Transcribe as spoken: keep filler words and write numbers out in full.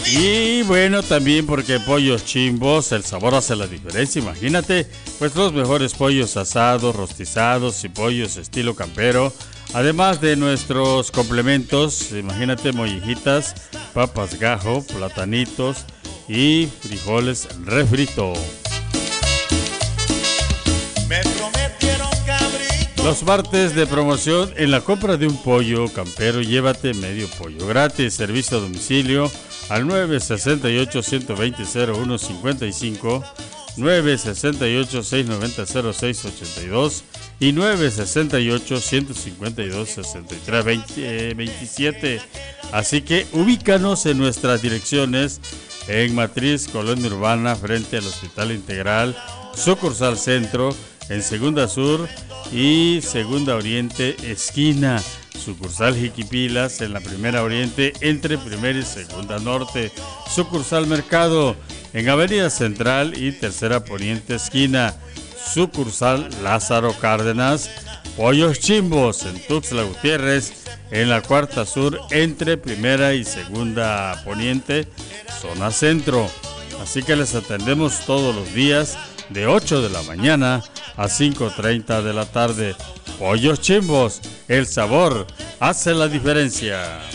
Y bueno, también porque Pollos Chimbos, el sabor hace la diferencia, imagínate, pues los mejores pollos asados, rostizados y pollos estilo campero, además de nuestros complementos, imagínate mollejitas, papas gajo, platanitos y frijoles refrito. Me prometieron cabrito. Los martes de promoción, en la compra de un pollo campero, llévate medio pollo gratis. Servicio a domicilio al nueve seis ocho, uno dos cero, cero uno cinco cinco, nueve seis ocho, seis nueve cero, cero seis ocho dos y nueve seis ocho, uno cinco dos, seis tres veintisiete. Así que ubícanos en nuestras direcciones en Matriz, Colonia Urbana, frente al Hospital Integral, sucursal Centro, en Segunda Sur y Segunda Oriente, esquina, sucursal Jiquipilas, en la Primera Oriente, entre Primera y Segunda Norte, sucursal Mercado, en Avenida Central y Tercera Poniente, esquina, sucursal Lázaro Cárdenas. Pollos Chimbos en Tuxtla Gutiérrez, en la Cuarta Sur, entre Primera y Segunda Poniente, zona Centro. Así que les atendemos todos los días de ocho de la mañana a cinco treinta de la tarde. Pollos Chimbos, el sabor hace la diferencia.